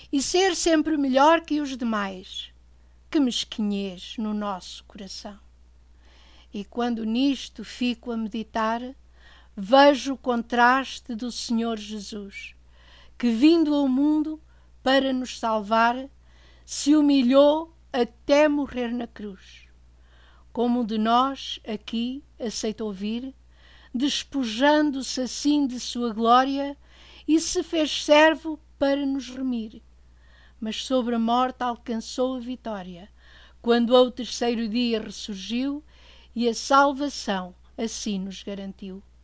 e ser sempre melhor que os demais. Que mesquinhez no nosso coração. E quando nisto fico a meditar, vejo o contraste do Senhor Jesus, que vindo ao mundo para nos salvar, se humilhou até morrer na cruz. Como um de nós aqui aceitou vir, despojando-se assim de sua glória, e se fez servo para nos remir. Mas sobre a morte alcançou a vitória, quando ao terceiro dia ressurgiu, e a salvação assim nos garantiu.